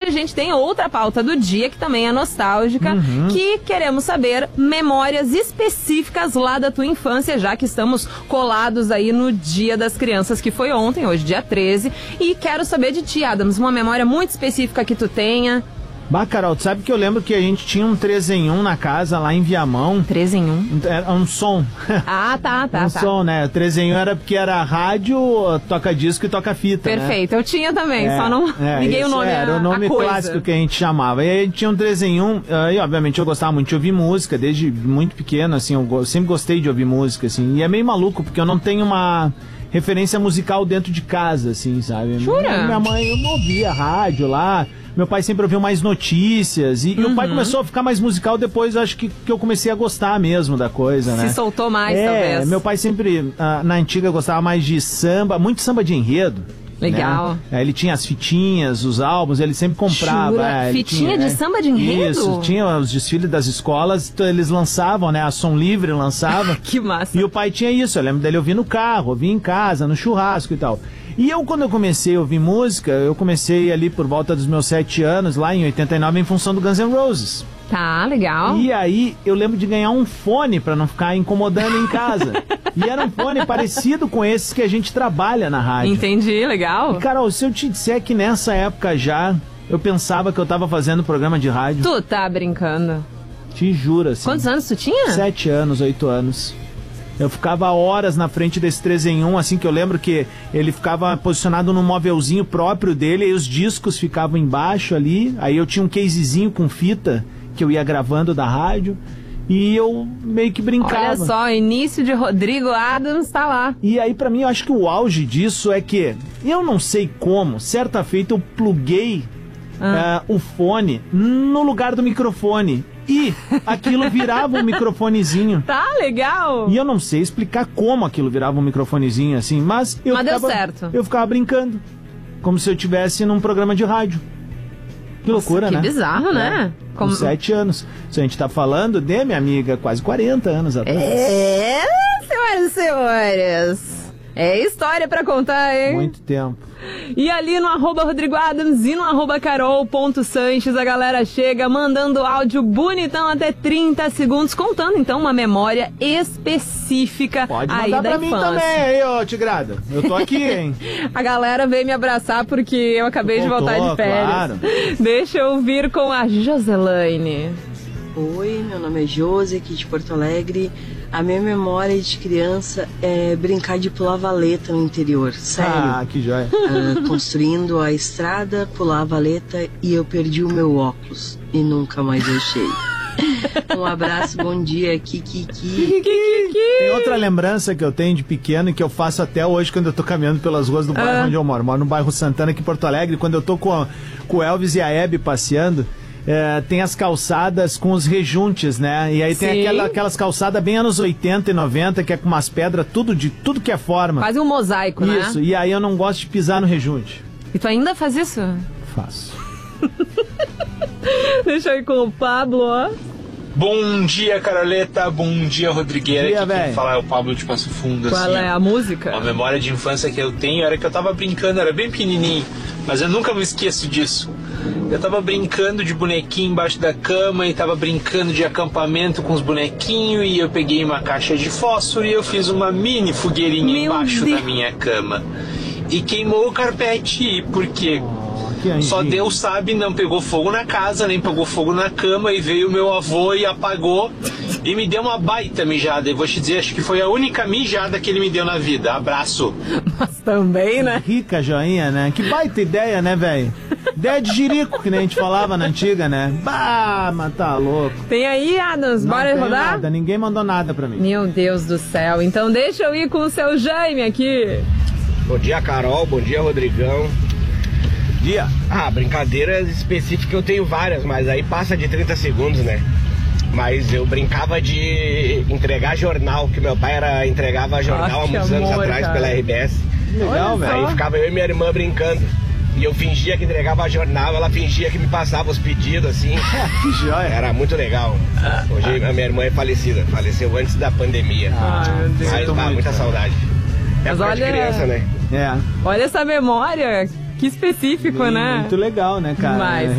a gente tem outra pauta do dia, que também é nostálgica, que queremos saber memórias específicas lá da tua infância, já que estamos colados aí no Dia das Crianças, que foi ontem, hoje dia 13, e quero saber de ti, Adams, uma memória muito específica que tu tenha. Bah, Carol, tu sabe que eu lembro que a gente tinha um 3 em 1 na casa, lá em Viamão. 3 em 1? Era um som. Ah, tá. Som, né? 3 em 1 era porque era rádio, toca-disco e toca-fita, Perfeito, né? Eu tinha também, só não liguei o nome era o nome clássico que a gente chamava. E aí a gente tinha um 3 em 1, e obviamente eu gostava muito de ouvir música, desde muito pequeno, assim, eu sempre gostei de ouvir música, assim. E é meio maluco, porque eu não tenho uma referência musical dentro de casa, assim, sabe? Jura? Minha mãe, eu não ouvia rádio lá. Meu pai sempre ouviu mais notícias e o pai começou a ficar mais musical depois, acho que eu comecei a gostar mesmo da coisa, né? Se soltou mais, talvez. Meu pai sempre, na antiga, gostava mais de samba, muito samba de enredo. Legal. Né? Ele tinha as fitinhas, os álbuns, ele sempre comprava. Fitinha de samba de enredo? Isso, tinha os desfiles das escolas, então eles lançavam, né? A Som Livre lançava. Que massa. E o pai tinha isso, eu lembro dele ouvir no carro, ouvir em casa, no churrasco e tal. E eu, quando eu comecei a ouvir música, eu comecei ali por volta dos meus 7 anos, lá em 89, em função do Guns N' Roses. Tá, legal. E aí, eu lembro de ganhar um fone pra não ficar incomodando em casa. E era um fone parecido com esses que a gente trabalha na rádio. Entendi, legal. E, Carol, se eu te disser que nessa época já, eu pensava que eu tava fazendo programa de rádio. Tu tá brincando. Te juro, assim. Quantos anos tu tinha? 7 anos, 8 anos. Eu ficava horas na frente desse 3 em 1, assim, que eu lembro que ele ficava posicionado num móvelzinho próprio dele, aí os discos ficavam embaixo ali, aí eu tinha um casezinho com fita que eu ia gravando da rádio, e eu meio que brincava. Olha só, início de Rodrigo Adams tá lá. E aí, pra mim, eu acho que o auge disso é que, eu não sei como, certa feita eu pluguei o fone no lugar do microfone. E aquilo virava um microfonezinho. Tá, legal. E eu não sei explicar como aquilo virava um microfonezinho assim, mas deu certo. Eu ficava brincando, como se eu estivesse num programa de rádio. Que loucura, que né? Que bizarro, né? Com 7 anos. Se a gente tá falando de, minha amiga, quase 40 anos atrás. Senhoras e senhores. É história pra contar, hein? Muito tempo. E ali no @RodrigoAdams e no @Carol.Sanches a galera chega mandando áudio bonitão até 30 segundos, contando então uma memória específica Pode aí mandar da pra mim infância. também, aí, ô Tigrada. Eu tô aqui, hein? A galera veio me abraçar porque eu acabei de voltar de férias. Claro. Deixa eu vir com a Joselaine. Oi, meu nome é Josi, aqui de Porto Alegre. A minha memória de criança é brincar de pular valeta no interior, sério. Ah, que joia. Construindo a estrada, pular a valeta e eu perdi o meu óculos e nunca mais achei. Um abraço, bom dia, Kiki. Tem outra lembrança que eu tenho de pequeno e que eu faço até hoje quando eu tô caminhando pelas ruas do bairro onde eu moro. Moro no bairro Santana, aqui em Porto Alegre. Quando eu tô com o Elvis e a Hebe passeando, tem as calçadas com os rejuntes, né? E aí tem aquelas calçadas bem anos 80 e 90, que é com umas pedras, tudo que é forma. Quase um mosaico, né? Isso, e aí eu não gosto de pisar no rejunte. E tu ainda faz isso? Faço. Deixa eu ir com o Pablo, ó. Bom dia, Caroleta. Bom dia, Rodrigueira. Bom dia, aqui quem véio. fala é o Pablo de Passo Fundo. Qual é a música? Uma memória de infância que eu tenho era que eu tava brincando, era bem pequenininho, mas eu nunca me esqueço disso. Eu tava brincando de bonequinho embaixo da cama e tava brincando de acampamento com os bonequinhos e eu peguei uma caixa de fósforo e eu fiz uma mini fogueirinha embaixo da minha cama. E queimou o carpete, porque só Deus sabe, não pegou fogo na casa, nem pegou fogo na cama, e veio meu avô e apagou e me deu uma baita mijada. E vou te dizer, acho que foi a única mijada que ele me deu na vida. Abraço. Mas também, né? Rica joinha, né? Que baita ideia, né, velho? Ideia de jirico, que nem a gente falava na antiga, né? Bah, mas tá louco. Tem aí, Adams? Bora rodar? Nada, ninguém mandou nada pra mim. Meu Deus do céu. Então deixa eu ir com o seu Jaime aqui. Bom dia, Carol. Bom dia, Rodrigão. Dia. Brincadeiras específicas eu tenho várias, mas aí passa de 30 segundos, né? Mas eu brincava de entregar jornal, que meu pai entregava jornal há muitos anos atrás, cara, pela RBS. Legal, velho. Aí ficava eu e minha irmã brincando. E eu fingia que entregava jornal, ela fingia que me passava os pedidos, assim. Que joia. Era muito legal. Hoje a minha irmã é falecida, faleceu antes da pandemia. Ai, meu Deus. Mas muita saudade. Mas olha, de criança, né? Olha essa memória, que específico, né? Muito legal, né, cara? Demais.